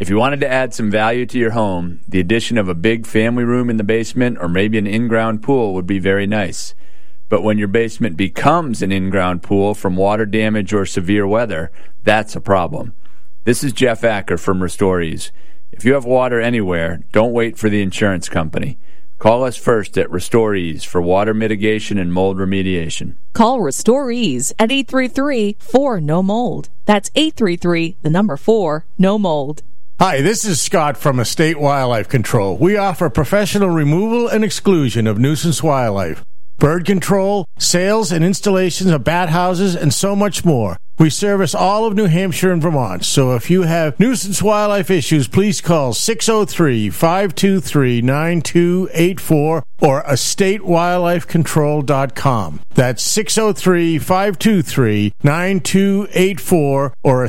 If you wanted to add some value to your home, the addition of a big family room in the basement or maybe an in-ground pool would be very nice. But when your basement becomes an in-ground pool from water damage or severe weather, that's a problem. This is Jeff Acker from RestoreEase. If you have water anywhere, don't wait for the insurance company. Call us first at RestoreEase for water mitigation and mold remediation. Call RestoreEase at 833-4-NO-MOLD. That's 833-4-NO-MOLD. Hi, this is Scott from Estate Wildlife Control. We offer professional removal and exclusion of nuisance wildlife, bird control, sales and installations of bat houses, and so much more. We service all of New Hampshire and Vermont, so if you have nuisance wildlife issues, please call 603-523-9284 or estatewildlifecontrol.com. That's 603-523-9284 or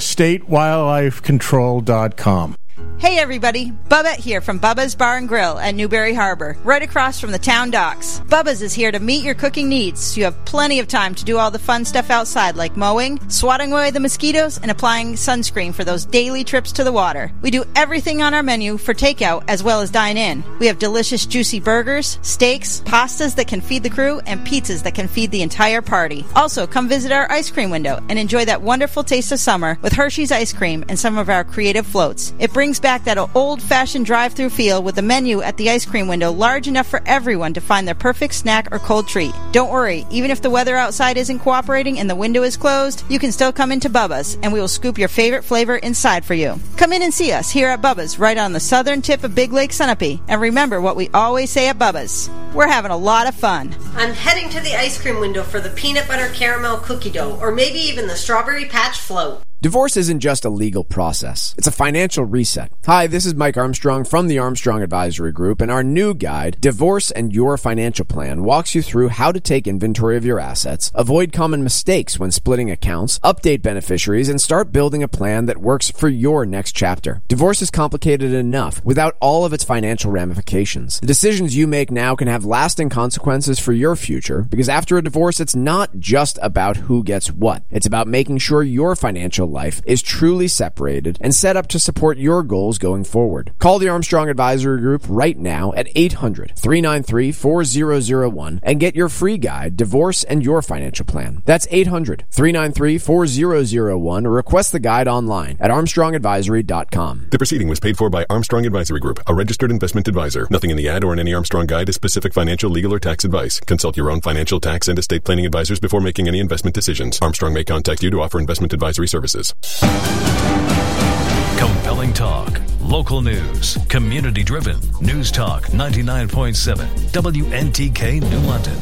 estatewildlifecontrol.com. Hey everybody, Bubba here from Bubba's Bar and Grill at Newberry Harbor, right across from the town docks. Bubba's is here to meet your cooking needs, so you have plenty of time to do all the fun stuff outside like mowing, swatting away the mosquitoes, and applying sunscreen for those daily trips to the water. We do everything on our menu for takeout as well as dine in. We have delicious juicy burgers, steaks, pastas that can feed the crew, and pizzas that can feed the entire party. Also, come visit our ice cream window and enjoy that wonderful taste of summer with Hershey's ice cream and some of our creative floats. It brings back that old-fashioned drive-through feel with the menu at the ice cream window large enough for everyone to find their perfect snack or cold treat. Don't worry, even if the weather outside isn't cooperating and the window is closed, you can still come into Bubba's and we will scoop your favorite flavor inside for you. Come in and see us here at Bubba's right on the southern tip of Big Lake Sunapee. And remember what we always say at Bubba's. We're having a lot of fun. I'm heading to the ice cream window for the peanut butter caramel cookie dough or maybe even the strawberry patch float. Divorce isn't just a legal process. It's a financial reset. Hi, this is Mike Armstrong from the Armstrong Advisory Group, and our new guide, Divorce and Your Financial Plan, walks you through how to take inventory of your assets, avoid common mistakes when splitting accounts, update beneficiaries, and start building a plan that works for your next chapter. Divorce is complicated enough without all of its financial ramifications. The decisions you make now can have lasting consequences for your future, because after a divorce, it's not just about who gets what. It's about making sure your financial life is truly separated and set up to support your goals going forward. Call the Armstrong Advisory Group right now at 800-393-4001 and get your free guide, Divorce and Your Financial Plan. That's 800-393-4001 or request the guide online at armstrongadvisory.com. The proceeding was paid for by Armstrong Advisory Group, a registered investment advisor. Nothing in the ad or in any Armstrong guide is specific financial, legal, or tax advice. Consult your own financial, tax, and estate planning advisors before making any investment decisions. Armstrong may contact you to offer investment advisory services. Compelling talk, local news, community-driven. News Talk 99.7, WNTK New London.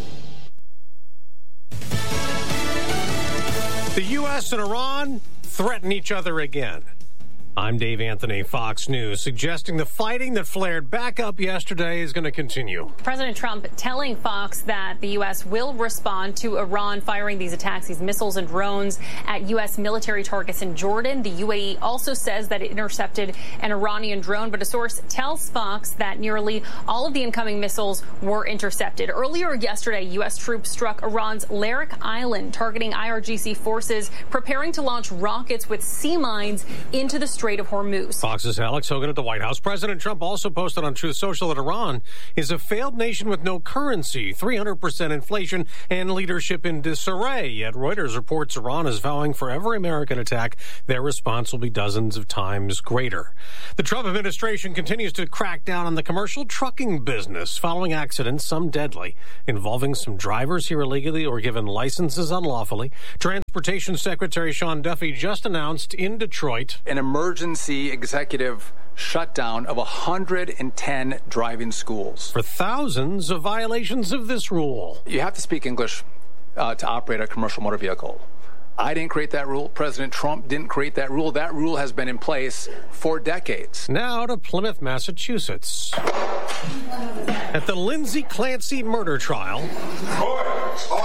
The U.S. and Iran threaten each other again. I'm Dave Anthony, Fox News, suggesting the fighting that flared back up yesterday is going to continue. President Trump telling Fox that the U.S. will respond to Iran firing these attacks, these missiles and drones at U.S. military targets in Jordan. The UAE also says that it intercepted an Iranian drone, but a source tells Fox that nearly all of the incoming missiles were intercepted. Earlier yesterday, U.S. troops struck Iran's Larak Island, targeting IRGC forces preparing to launch rockets with sea mines into the Strait of Hormuz. Fox's Alex Hogan at the White House. President Trump also posted on Truth Social that Iran is a failed nation with no currency, 300% inflation, and leadership in disarray. Yet Reuters reports Iran is vowing for every American attack, their response will be dozens of times greater. The Trump administration continues to crack down on the commercial trucking business following accidents, some deadly, involving some drivers here illegally or given licenses unlawfully. Transportation Secretary Sean Duffy just announced in Detroit an emergency executive shutdown of 110 driving schools for thousands of violations of this rule. You have to speak English to operate a commercial motor vehicle. I didn't create that rule. President Trump didn't create that rule. That rule has been in place for decades. Now to Plymouth, Massachusetts. At the Lindsay Clancy murder trial. Court, all rise.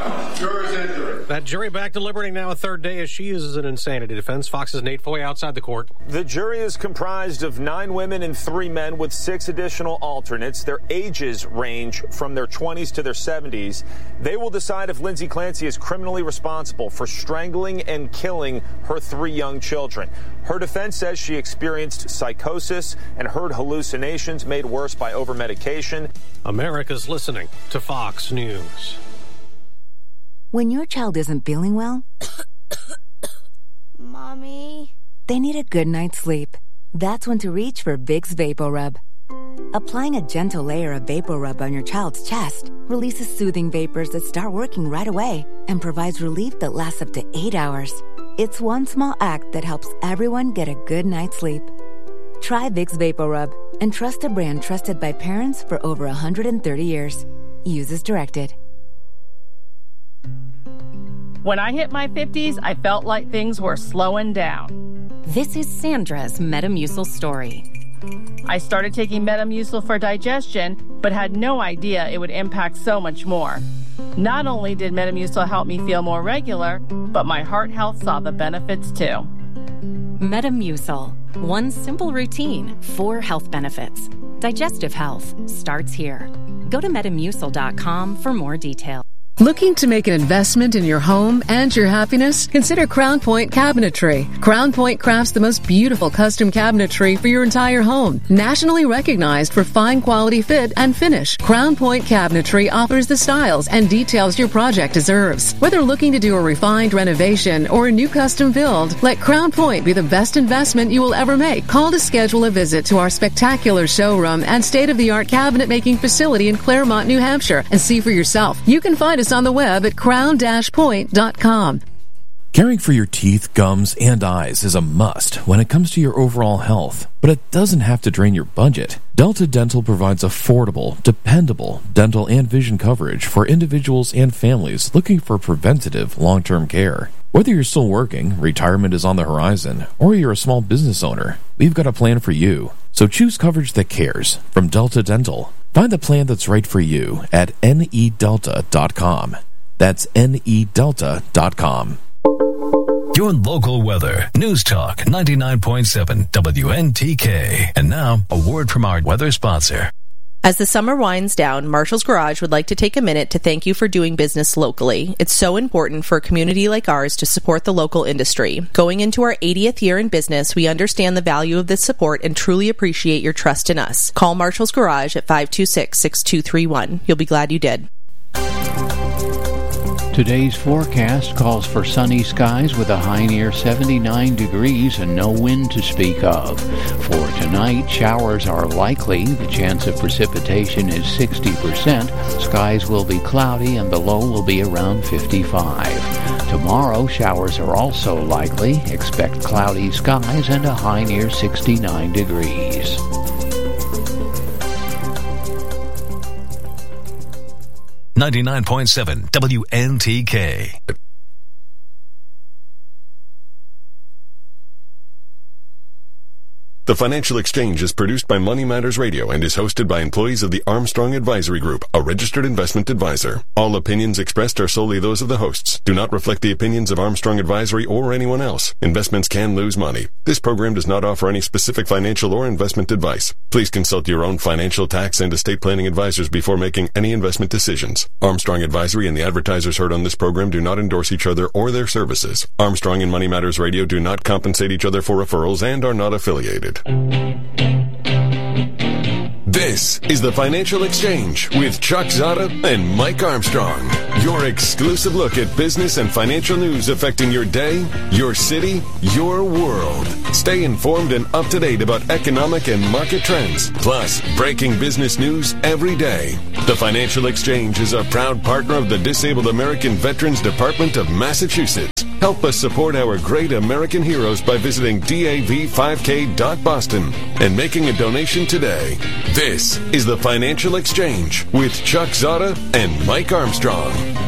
Jurors entering. That jury back deliberating now a third day as she uses an insanity defense. Fox's Nate Foy outside the court. The jury is comprised of 9 women and 3 men with 6 additional alternates. Their ages range from their 20s to their 70s. They will decide if Lindsay Clancy is criminally responsible for strangling and killing her 3 young children. Her defense says she experienced psychosis and heard hallucinations made worse by over-medication. America's listening to Fox News. When your child isn't feeling well, Mommy, they need a good night's sleep. That's when to reach for Vicks VapoRub. Applying a gentle layer of VapoRub on your child's chest releases soothing vapors that start working right away and provides relief that lasts up to 8 hours. It's one small act that helps everyone get a good night's sleep. Try Vicks VapoRub and trust a brand trusted by parents for over 130 years. Use as directed. When I hit my 50s, I felt like things were slowing down. This is Sandra's Metamucil story. I started taking Metamucil for digestion, but had no idea it would impact so much more. Not only did Metamucil help me feel more regular, but my heart health saw the benefits too. Metamucil. One simple routine, 4 health benefits. Digestive health starts here. Go to Metamucil.com for more details. Looking to make an investment in your home and your happiness? Consider Crown Point Cabinetry. Crown Point crafts the most beautiful custom cabinetry for your entire home. Nationally recognized for fine quality fit and finish, Crown Point Cabinetry offers the styles and details your project deserves. Whether looking to do a refined renovation or a new custom build, let Crown Point be the best investment you will ever make. Call to schedule a visit to our spectacular showroom and state-of-the-art cabinet making facility in Claremont, New Hampshire, and see for yourself. You can find us on the web at crown-point.com. Caring for your teeth, gums, and eyes is a must when it comes to your overall health, but it doesn't have to drain your budget. Delta Dental provides affordable, dependable dental and vision coverage for individuals and families looking for preventative long-term care. Whether you're still working, retirement is on the horizon, or you're a small business owner, we've got a plan for you. So choose coverage that cares from Delta Dental. Find the plan that's right for you at nedelta.com. That's nedelta.com. Your local weather. News Talk 99.7 WNTK. And now, a word from our weather sponsor. As the summer winds down, Marshall's Garage would like to take a minute to thank you for doing business locally. It's so important for a community like ours to support the local industry. Going into our 80th year in business, we understand the value of this support and truly appreciate your trust in us. Call Marshall's Garage at 526-6231. You'll be glad you did. Today's forecast calls for sunny skies with a high near 79 degrees and no wind to speak of. For tonight, showers are likely. The chance of precipitation is 60%. Skies will be cloudy and the low will be around 55. Tomorrow, showers are also likely. Expect cloudy skies and a high near 69 degrees. .7 WNTK. The Financial Exchange is produced by Money Matters Radio and is hosted by employees of the Armstrong Advisory Group, a registered investment advisor. All opinions expressed are solely those of the hosts, do not reflect the opinions of Armstrong Advisory or anyone else. Investments can lose money. This program does not offer any specific financial or investment advice. Please consult your own financial, tax, and estate planning advisors before making any investment decisions. Armstrong Advisory and the advertisers heard on this program do not endorse each other or their services. Armstrong and Money Matters Radio do not compensate each other for referrals and are not affiliated. This is the Financial Exchange with Chuck Zada and Mike Armstrong. Your exclusive look at business and financial news affecting your day, your city, your world. Stay informed and up to date about economic and market trends, plus breaking business news every day. The Financial Exchange is a proud partner of the Disabled American Veterans Department of Massachusetts. Help us support our great American heroes by visiting dav5k.boston and making a donation today. This is the Financial Exchange with Chuck Zada and Mike Armstrong.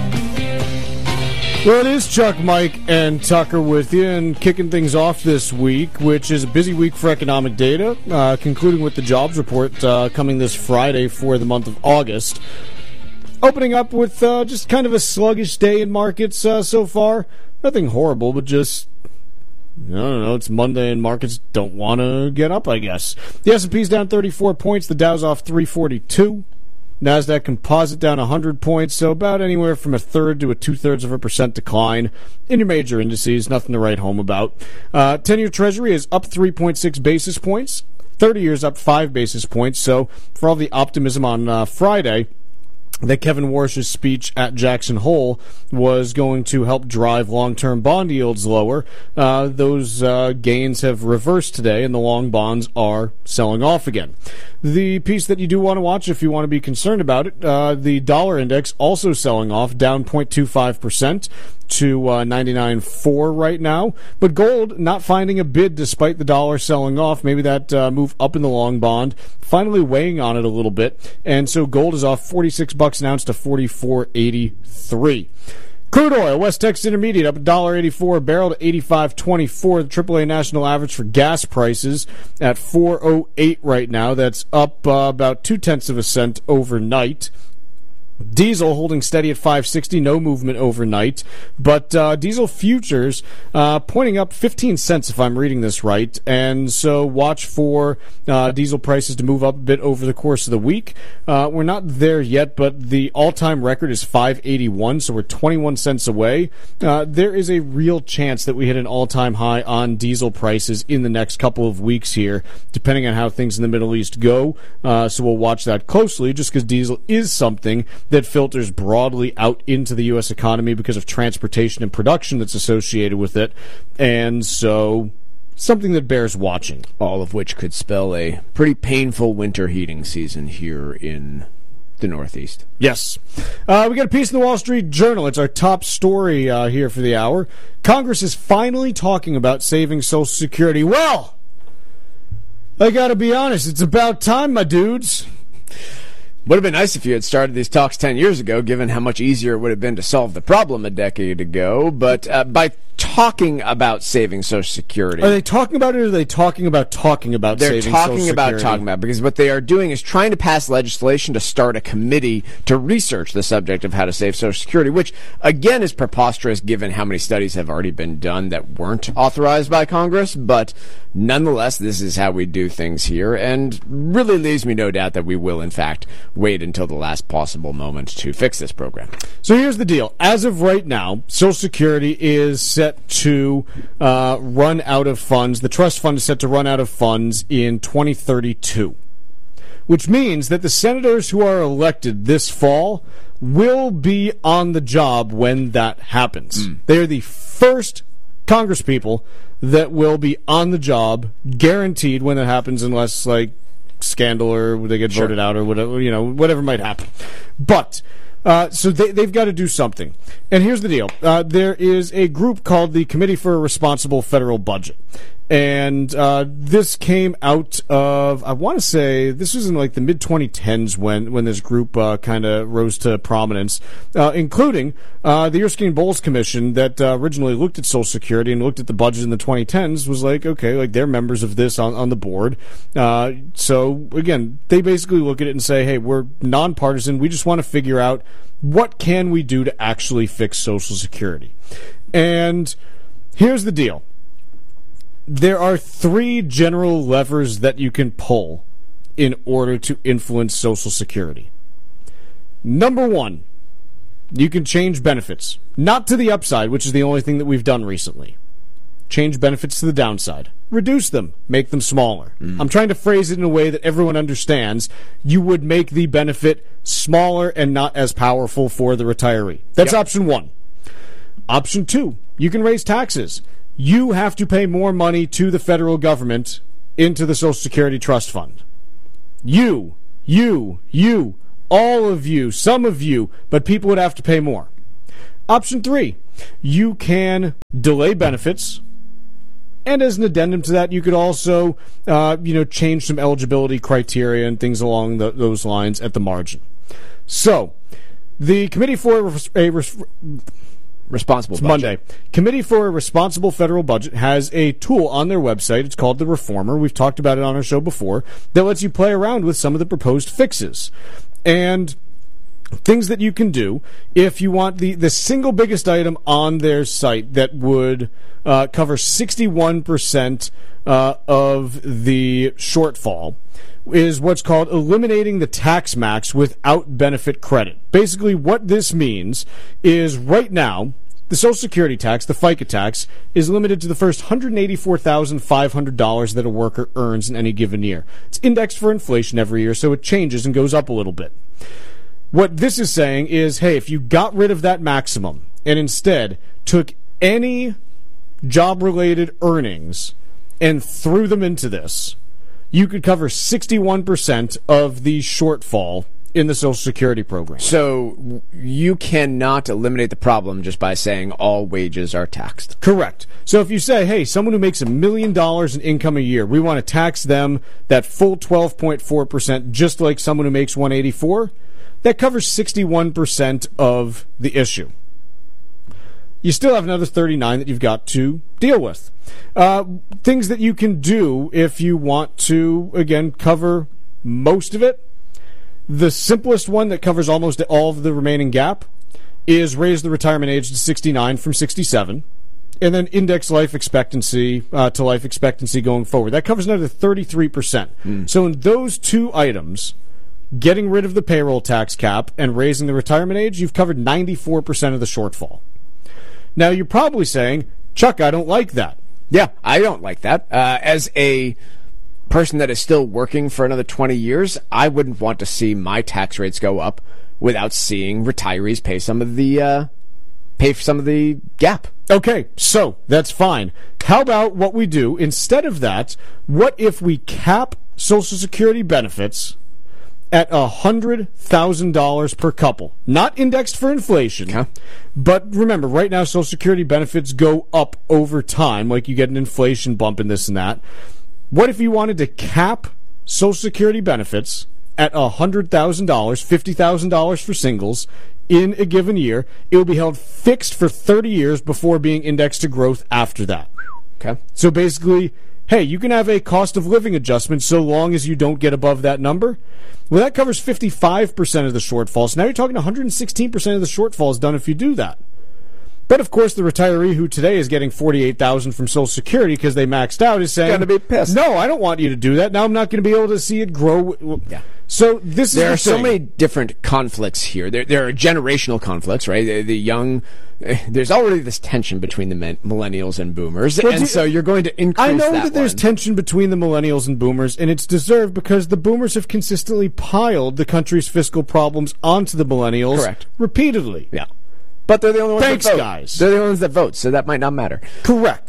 Well, it is Chuck, Mike, and Tucker with you, and kicking things off this week, which is a busy week for economic data, concluding with the jobs report coming this Friday for the month of August. Opening up with just kind of a sluggish day in markets so far. Nothing horrible, but just, I don't know, it's Monday and markets don't want to get up, I guess. The S&P's down 34 points. The Dow's off 342. NASDAQ Composite down 100 points, so about anywhere from 1/3 to 2/3% decline in your major indices. Nothing to write home about. 10-year Treasury is up 3.6 basis points. 30 years up 5 basis points. So for all the optimism on Friday that Kevin Warsh's speech at Jackson Hole was going to help drive long-term bond yields lower, those gains have reversed today, and the long bonds are selling off again. The piece that you do want to watch if you want to be concerned about it, the dollar index also selling off, down 0.25% to 99.4 right now. But gold not finding a bid despite the dollar selling off. Maybe that move up in the long bond finally weighing on it a little bit. And so gold is off $46 an ounce to $44.83. Crude oil, West Texas Intermediate up $1.84 a barrel to $85.24. The AAA national average for gas prices at $4.08 right now. That's up about 0.2 cents overnight. Diesel holding steady at $5.60, no movement overnight. But diesel futures pointing up 15 cents if I'm reading this right. And so watch for diesel prices to move up a bit over the course of the week. We're not there yet, but the all-time record is $5.81, so we're 21 cents away. There is a real chance that we hit an all-time high on diesel prices in the next couple of weeks here, depending on how things in the Middle East go. So we'll watch that closely, just because diesel is something that filters broadly out into the U.S. economy because of transportation and production that's associated with it. And so something that bears watching. All of which could spell a pretty painful winter heating season here in the Northeast. Yes. We got a piece in the Wall Street Journal. It's our top story here for the hour. Congress is finally talking about saving Social Security. Well, I got to be honest, it's about time, my dudes. Would have been nice if you had started these talks 10 years ago, given how much easier it would have been to solve the problem a decade ago. But by talking about saving Social Security... Are they talking about it, or are they talking about saving Social Security? They're talking about, because what they are doing is trying to pass legislation to start a committee to research the subject of how to save Social Security, which, again, is preposterous given how many studies have already been done that weren't authorized by Congress. But nonetheless, this is how we do things here, and really leaves me no doubt that we will, in fact, wait until the last possible moment to fix this program. So here's the deal. As of right now, Social Security is set to run out of funds. The trust fund is set to run out of funds in 2032, which means that the senators who are elected this fall will be on the job when that happens. They are the first congresspeople that will be on the job, guaranteed, when that happens, unless, like, scandal or they get voted out or whatever, whatever might happen. But so they've got to do something. And here's the deal. There is a group called the Committee for a Responsible Federal Budget. And this came out of, I want to say, this was in like the mid-2010s when this group kind of rose to prominence, including the Erskine-Bowles Commission that originally looked at Social Security and looked at the budget in the 2010s, was like, okay, like they're members of this on the board. So, again, they basically look at it and say, hey, we're nonpartisan. We just want to figure out what can we do to actually fix Social Security. And here's the deal. There are 3 general levers that you can pull in order to influence Social Security. Number 1, you can change benefits. Not to the upside, which is the only thing that we've done recently. Change benefits to the downside. Reduce them. Make them smaller. I'm trying to phrase it in a way that everyone understands. You would make the benefit smaller and not as powerful for the retiree. That's option 1. Option 2, you can raise taxes. You have to pay more money to the federal government into the Social Security Trust Fund. You, all of you, some of you, but people would have to pay more. Option 3, you can delay benefits, and as an addendum to that, you could also, change some eligibility criteria and things along those lines at the margin. So, the Committee for Responsible Budget. Monday. Committee for a Responsible Federal Budget has a tool on their website. It's called The Reformer. We've talked about it on our show before. That lets you play around with some of the proposed fixes. And things that you can do if you want the single biggest item on their site that would cover 61% of the shortfall is what's called eliminating the tax max without benefit credit. Basically, what this means is right now, the Social Security tax, the FICA tax, is limited to the first $184,500 that a worker earns in any given year. It's indexed for inflation every year, so it changes and goes up a little bit. What this is saying is, hey, if you got rid of that maximum and instead took any job-related earnings and threw them into this, you could cover 61% of the shortfall in the Social Security program. So you cannot eliminate the problem just by saying all wages are taxed. Correct. So if you say, hey, someone who makes $1 million in income a year, we want to tax them that full 12.4%, just like someone who makes $184, that covers 61% of the issue. You still have another 39 that you've got to deal with. Things that you can do if you want to, again, cover most of it. The simplest one that covers almost all of the remaining gap is raise the retirement age to 69 from 67, and then index life expectancy to life expectancy going forward. That covers another 33%. So in those two items, getting rid of the payroll tax cap and raising the retirement age, you've covered 94% of the shortfall. Now, you're probably saying, Chuck, I don't like that. Yeah, I don't like that. As a person that is still working for another 20 years, I wouldn't want to see my tax rates go up without seeing retirees pay some of the gap. Okay, so that's fine. How about what we do instead of that? What if we cap Social Security benefits at $100,000 per couple? Not indexed for inflation, but remember, right now Social Security benefits go up over time, like you get an inflation bump in this and that. What if you wanted to cap Social Security benefits at $100,000, $50,000 for singles in a given year? It will be held fixed for 30 years before being indexed to growth after that. Okay. So basically, hey, you can have a cost of living adjustment so long as you don't get above that number. Well, that covers 55% of the shortfall. So now you're talking 116% of the shortfall is done if you do that. But, of course, the retiree who today is getting $48,000 from Social Security because they maxed out is saying, going to be pissed. No, I don't want you to do that. Now I'm not going to be able to see it grow. Yeah. So this there is are so many different conflicts here. There are generational conflicts, right? The young, there's already this tension between the millennials and boomers, so you're going to increase. I know that there's tension between the millennials and boomers, and it's deserved because the boomers have consistently piled the country's fiscal problems onto the millennials, correct, repeatedly. Yeah. But they're the only ones Thanks, that vote. Guys. They're the only ones that vote, so that might not matter. Correct.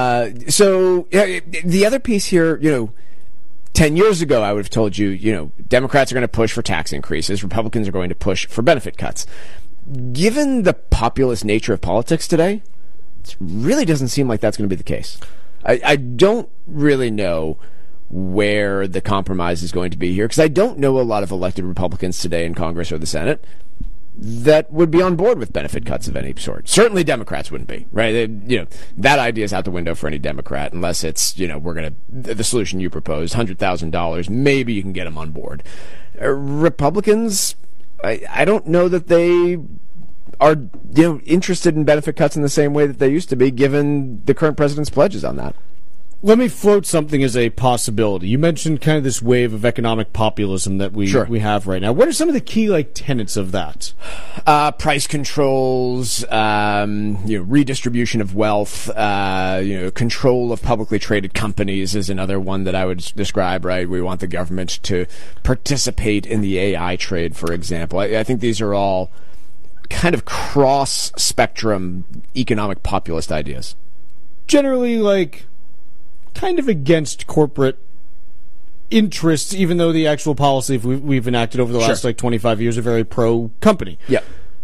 So the other piece here, 10 years ago, I would have told you, Democrats are going to push for tax increases. Republicans are going to push for benefit cuts. Given the populist nature of politics today, it really doesn't seem like that's going to be the case. I don't really know where the compromise is going to be here, because I don't know a lot of elected Republicans today in Congress or the Senate that would be on board with benefit cuts of any sort. Certainly Democrats wouldn't be, right? That idea is out the window for any Democrat, unless it's, the solution you proposed, $100,000, maybe you can get them on board. Republicans, I don't know that they are, interested in benefit cuts in the same way that they used to be, given the current president's pledges on that. Let me float something as a possibility. You mentioned kind of this wave of economic populism that we have right now. What are some of the key tenets of that? Price controls, redistribution of wealth, control of publicly traded companies is another one that I would describe, right? We want the government to participate in the AI trade, for example. I think these are all kind of cross-spectrum economic populist ideas. Generally, kind of against corporate interests, even though the actual policy we've enacted over the last 25 years are very pro-company. Yeah.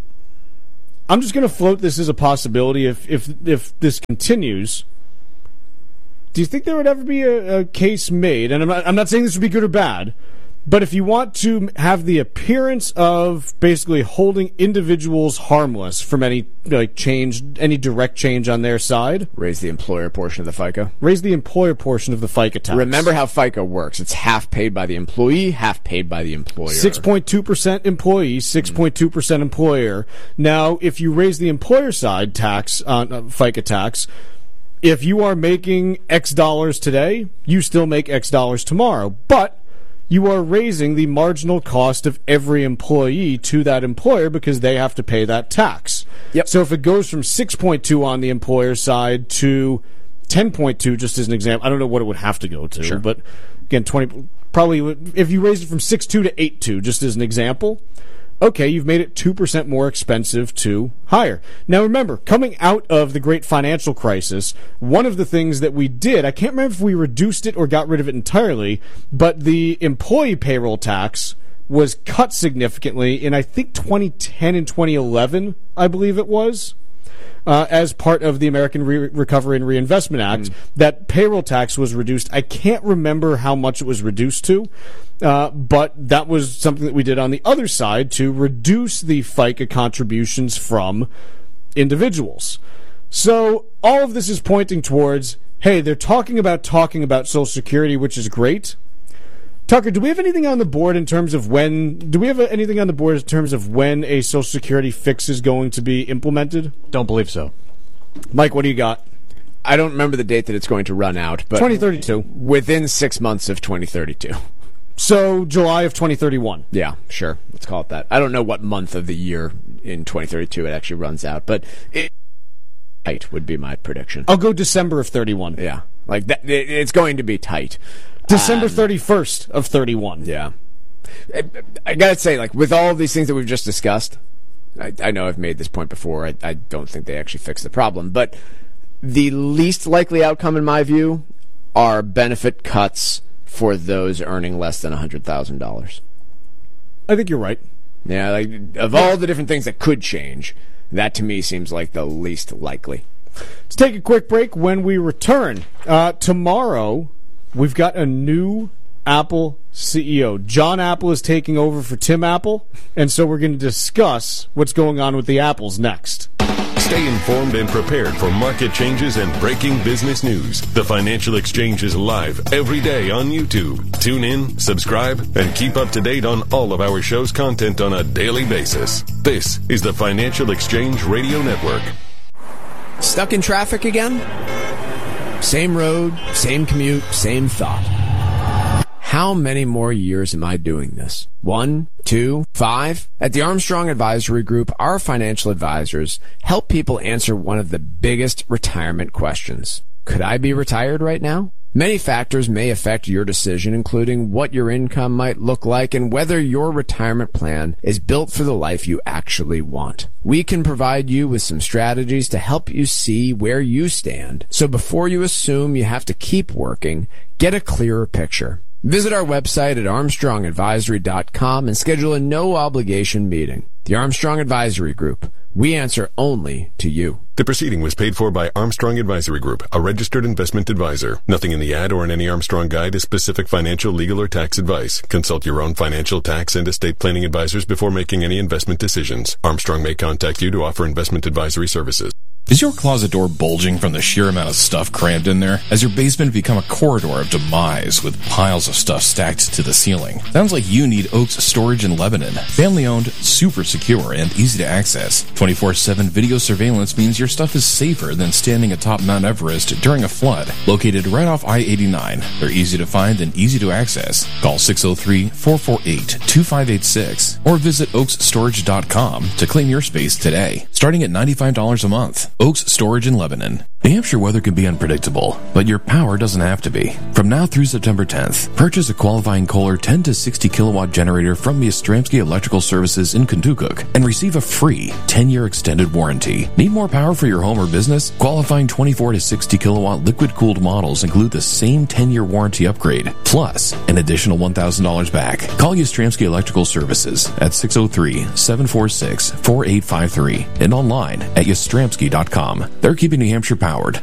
I'm just going to float this as a possibility if this continues. Do you think there would ever be a case made, and I'm not saying this would be good or bad, But if you want to have the appearance of basically holding individuals harmless from any change, any direct change on their side, raise the employer portion of the FICA. Raise the employer portion of the FICA tax. Remember how FICA works. It's half paid by the employee, half paid by the employer. 6.2% employee, 6.2% employer. Now, if you raise the employer side tax on FICA tax, if you are making X dollars today, you still make X dollars tomorrow. But you are raising the marginal cost of every employee to that employer because they have to pay that tax. Yep. So if it goes from 6.2 on the employer side to 10.2, just as an example, I don't know what it would have to go to, sure. But again, 20 probably if you raise it from 6.2 to 8.2, just as an example, okay, you've made it 2% more expensive to hire. Now remember, coming out of the great financial crisis, one of the things that we did, I can't remember if we reduced it or got rid of it entirely, but the employee payroll tax was cut significantly in, I think, 2010 and 2011, I believe it was. As part of the American Recovery and Reinvestment Act, that payroll tax was reduced. I can't remember how much it was reduced to, but that was something that we did on the other side to reduce the FICA contributions from individuals. So all of this is pointing towards, hey, they're talking about Social Security, which is great. Tucker, do we have anything on the board in terms of when? Do we have anything on the board in terms of when a Social Security fix is going to be implemented? Don't believe so. Mike, what do you got? I don't remember the date that it's going to run out, but 2032. Within 6 months of 2032. So July of 2031. Yeah, sure. Let's call it that. I don't know what month of the year in 2032 it actually runs out, but tight would be my prediction. I'll go December of 31. Yeah, like that. It's going to be tight. December 31st of 31. Yeah. I gotta say, like, with all of these things that we've just discussed, I know I've made this point before, I don't think they actually fix the problem, but the least likely outcome, in my view, are benefit cuts for those earning less than $100,000. I think you're right. Yeah, like, of all the different things that could change, that to me seems like the least likely. Let's take a quick break. When we return, tomorrow, we've got a new Apple CEO. John Apple is taking over for Tim Apple, and so we're going to discuss what's going on with the Apples next. Stay informed and prepared for market changes and breaking business news. The Financial Exchange is live every day on YouTube. Tune in, subscribe, and keep up to date on all of our show's content on a daily basis. This is the Financial Exchange Radio Network. Stuck in traffic again? Same road, same commute, same thought. How many more years am I doing this? 1, 2, 5? At the Armstrong Advisory Group, our financial advisors help people answer one of the biggest retirement questions. Could I be retired right now? Many factors may affect your decision, including what your income might look like and whether your retirement plan is built for the life you actually want. We can provide you with some strategies to help you see where you stand. So before you assume you have to keep working, get a clearer picture. Visit our website at armstrongadvisory.com and schedule a no-obligation meeting. The Armstrong Advisory Group. We answer only to you. The proceeding was paid for by Armstrong Advisory Group, a registered investment advisor. Nothing in the ad or in any Armstrong guide is specific financial, legal, or tax advice. Consult your own financial, tax, and estate planning advisors before making any investment decisions. Armstrong may contact you to offer investment advisory services. Is your closet door bulging from the sheer amount of stuff crammed in there? Has your basement become a corridor of demise with piles of stuff stacked to the ceiling? Sounds like you need Oaks Storage in Lebanon. Family owned, super secure, and easy to access. 24/7 video surveillance means your stuff is safer than standing atop Mount Everest during a flood. Located right off I-89, they're easy to find and easy to access. Call 603-448-2586 or visit oaksstorage.com to claim your space today. Starting at $95 a month. Oaks Storage in Lebanon. New Hampshire weather can be unpredictable, but your power doesn't have to be. From now through September 10th, purchase a qualifying Kohler 10 to 60 kilowatt generator from Yastrzemski Electrical Services in Kentucky and receive a free 10-year extended warranty. Need more power for your home or business? Qualifying 24 to 60 kilowatt liquid-cooled models include the same 10-year warranty upgrade, plus an additional $1,000 back. Call Yastrzemski Electrical Services at 603-746-4853 and online at yastrzemski.com. They're keeping New Hampshire powered